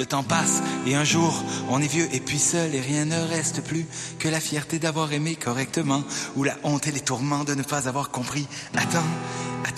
temps passe et un jour on est vieux et puis seul et rien ne reste plus que la fierté d'avoir aimé correctement ou la honte et les tourments de ne pas avoir compris. Attends,